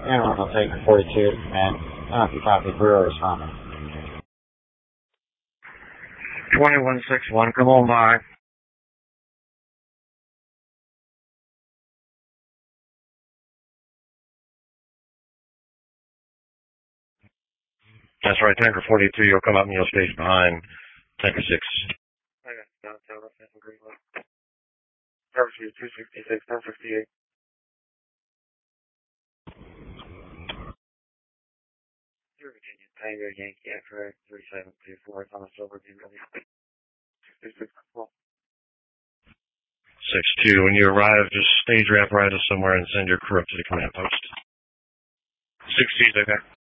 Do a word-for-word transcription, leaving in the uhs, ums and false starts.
Anyone will take forty-two, and uh, copy, Brewer responding. twenty-one sixty-one, come on by. That's right, Tanker forty-two, you'll come up and you'll stage behind Tanker six. I got downtown, that's in Greenwood. Service view two sixty-six, ten sixty-eight. Virginia, Tango, Yankee, X-ray, three seven two four, it's on the silver beam, sixty-six, cool. six two, when you arrive, just stage your apparatus somewhere and send your crew up to the command post. six two, okay.